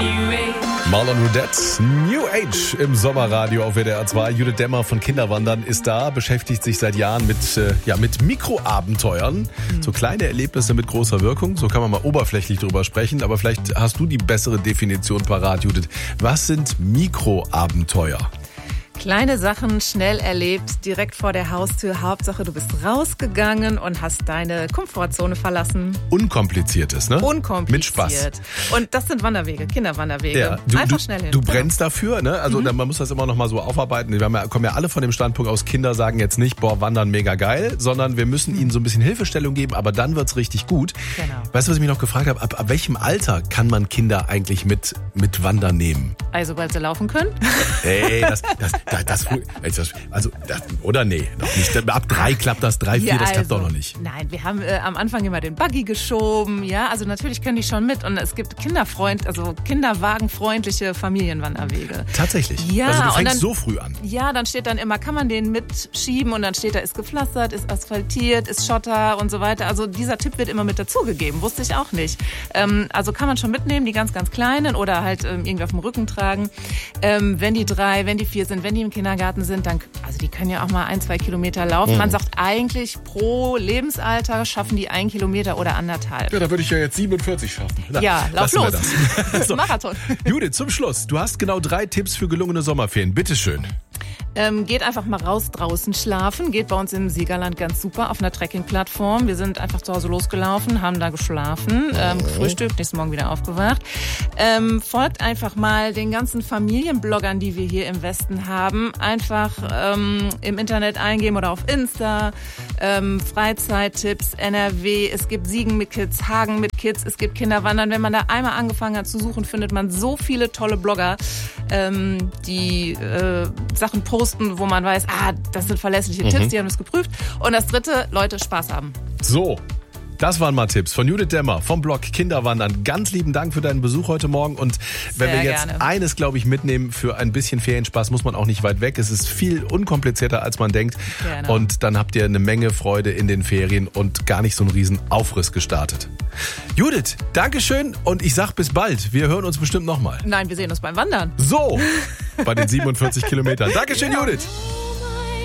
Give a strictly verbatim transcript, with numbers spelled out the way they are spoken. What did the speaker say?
Marlon Rudette, New Age im Sommerradio auf W D R zwei. Judith Demmer von Kinderwandern ist da, beschäftigt sich seit Jahren mit, äh, ja, mit Mikroabenteuern. Mhm. So kleine Erlebnisse mit großer Wirkung. So kann man mal oberflächlich drüber sprechen. Aber vielleicht hast du die bessere Definition parat, Judith. Was sind Mikroabenteuer? Kleine Sachen, schnell erlebt, direkt vor der Haustür. Hauptsache, du bist rausgegangen und hast deine Komfortzone verlassen. Unkompliziertes, ne? Unkompliziert. Mit Spaß. Und das sind Wanderwege, Kinderwanderwege. Ja, du, Einfach du, schnell hin. Du brennst dafür, ne? Also mhm. man muss das immer noch mal so aufarbeiten. Wir haben ja, kommen ja alle von dem Standpunkt aus, Kinder sagen jetzt nicht, boah, Wandern mega geil, sondern wir müssen mhm. ihnen so ein bisschen Hilfestellung geben, aber dann wird's richtig gut. Genau. Weißt du, was ich mich noch gefragt habe? Ab, ab welchem Alter kann man Kinder eigentlich mit, mit Wandern nehmen? Also, weil sie laufen können? Ey, das, das, das, das, das also, das, oder nee, noch nicht. Ab drei klappt das, drei, vier, ja, das klappt also, doch noch nicht. Nein, wir haben äh, am Anfang immer den Buggy geschoben, ja, also natürlich können die schon mit und es gibt kinderfreund, also kinderwagenfreundliche Familienwanderwege. Tatsächlich? Ja. Also du fängst und dann, so früh an? Ja, dann steht dann immer, kann man den mitschieben und dann steht da, ist gepflastert, ist asphaltiert, ist Schotter und so weiter. Also dieser Tipp wird immer mit dazugegeben, wusste ich auch nicht. Ähm, also kann man schon mitnehmen, die ganz, ganz Kleinen oder halt ähm, irgendwie auf dem Rücken tragen. Ähm, wenn die drei, wenn die vier sind, wenn die im Kindergarten sind, dann, also die können ja auch mal ein, zwei Kilometer laufen. Mhm. Man sagt eigentlich, pro Lebensalter schaffen die ein Kilometer oder anderthalb. Ja, da würde ich ja jetzt siebenundvierzig schaffen. Na, ja, lauf los. Das. So. Marathon. Judith, zum Schluss. Du hast genau drei Tipps für gelungene Sommerferien. Bitteschön. Ähm, geht einfach mal raus draußen schlafen. Geht bei uns im Siegerland ganz super auf einer Trekkingplattform. Wir sind einfach zu Hause losgelaufen, haben da geschlafen, ähm, gefrühstückt, nächsten Morgen wieder aufgewacht. Ähm, folgt einfach mal den ganzen Familienbloggern, die wir hier im Westen haben. Einfach ähm, im Internet eingeben oder auf Insta. Ähm, Freizeittipps, N R W. Es gibt Siegen mit Kids, Hagen mit Kids. Es gibt Kinderwandern. Wenn man da einmal angefangen hat zu suchen, findet man so viele tolle Blogger, ähm, die äh, Sachen posten, wo man weiß, ah, das sind verlässliche mhm. Tipps, die haben das geprüft. Und das dritte, Leute, Spaß haben. So, das waren mal Tipps von Judith Demmer vom Blog Kinderwandern. Ganz lieben Dank für deinen Besuch heute Morgen. Und wenn Sehr wir jetzt gerne. eines, glaube ich, mitnehmen für ein bisschen Ferienspaß, muss man auch nicht weit weg. Es ist viel unkomplizierter, als man denkt. Gerne. Und dann habt ihr eine Menge Freude in den Ferien und gar nicht so einen riesen Aufriss gestartet. Judith, Dankeschön und ich sag bis bald. Wir hören uns bestimmt nochmal. Nein, wir sehen uns beim Wandern. So, bei den siebenundvierzig Kilometern. Dankeschön, ja. Judith.